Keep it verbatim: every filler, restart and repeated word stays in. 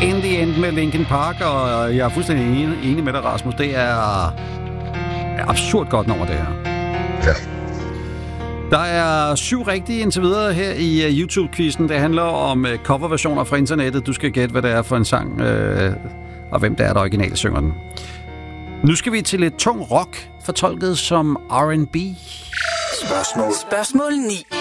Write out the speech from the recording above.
Endelig endte med Linkin Park, og jeg er fuldstændig enig, enig med dig, Rasmus. Det er, er absurd godt nummer, det her. Ja. Der er syv rigtige indtil videre her i uh, YouTube-quizzen. Det handler om uh, coverversioner fra internettet. Du skal gætte, hvad det er for en sang, uh, og hvem det er, der originalt synger den. Nu skal vi til lidt tung rock, fortolket som R and B. Spørgsmål. Spørgsmål ni.